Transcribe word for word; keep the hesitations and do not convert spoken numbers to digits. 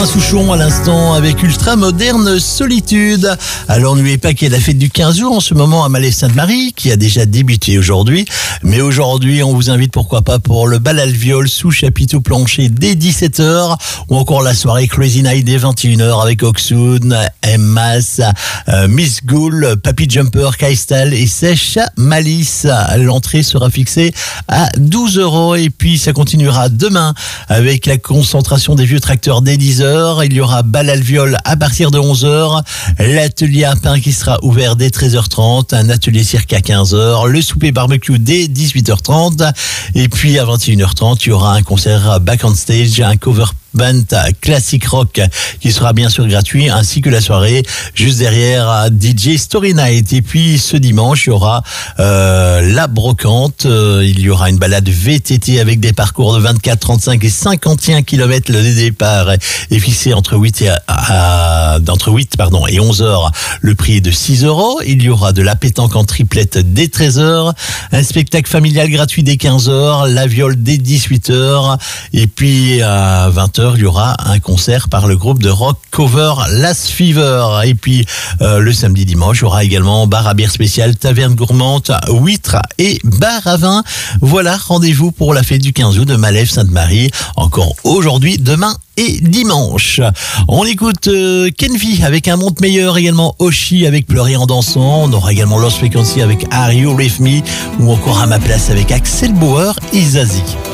Alain Souchon à l'instant avec Ultra Moderne Solitude. Alors n'oubliez pas qu'il y a la fête du quinze août en ce moment à Malève-Sainte-Marie qui a déjà débuté aujourd'hui. Mais aujourd'hui, on vous invite pourquoi pas pour le bal alvéole sous chapiteau plancher dès dix-sept heures ou encore la soirée Crazy Night dès vingt et une heures avec Oxoon, M-Mass, euh, Miss Ghoul, Papy Jumper, Kaistal et Sèche Malice. L'entrée sera fixée à douze euros et puis ça continuera demain avec la concentration des vieux tracteurs dès dix heures. Il y aura bal alvéole à partir de onze heures. L'atelier à pain qui sera ouvert dès treize heures trente. Un atelier cirque à quinze heures. Le souper barbecue dès dix-huit heures trente. Et puis à vingt et une heures trente, il y aura un concert back on stage, un cover band classic rock qui sera bien sûr gratuit, ainsi que la soirée juste derrière D J Story Night. Et puis ce dimanche, il y aura euh, la brocante. Euh, il y aura une balade V T T avec des parcours de vingt-quatre, trente-cinq et cinquante et un kilomètres. Le départ est fixé entre huit et, à, à, entre huit pardon, et onze heures. Le prix est de six euros. Il y aura de la pétanque en triplette dès treize heures. Un spectacle familial gratuit dès quinze heures. La viole dès dix-huit heures. Et puis à vingt heures, il y aura un concert par le groupe de rock cover Last Fever. Et puis euh, le samedi dimanche, il y aura également bar à bière spécial, taverne gourmande, huîtres et bar à vin. Voilà, rendez-vous pour la fête du quinze août de Malève-Sainte-Marie. Encore aujourd'hui, demain et dimanche. On écoute euh, Kenvi avec Un monde meilleur, également Oshi avec Pleurer en dansant. On aura également Lost Frequency avec Are You With Me ou encore À ma place avec Axel Bauer et Zazie.